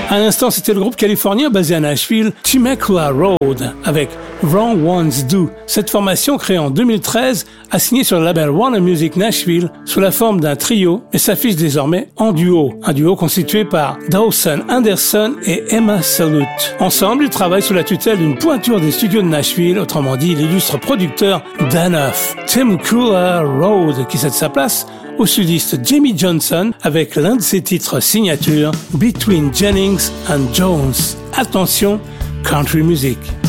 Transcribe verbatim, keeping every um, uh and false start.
À l'instant, c'était le groupe californien basé à Nashville, Temecula Road, avec Wrong Ones Do. Cette formation, créée en deux mille treize, a signé sur le label Warner Music Nashville sous la forme d'un trio, mais s'affiche désormais en duo. Un duo constitué par Dawson Anderson et Emma Salute. Ensemble, ils travaillent sous la tutelle d'une pointure des studios de Nashville, autrement dit l'illustre producteur Dan Huff. Temecula Road, qui cède sa place au sudiste Jamie Johnson avec l'un de ses titres signature, Between Jennings and Jones. Attention, country music.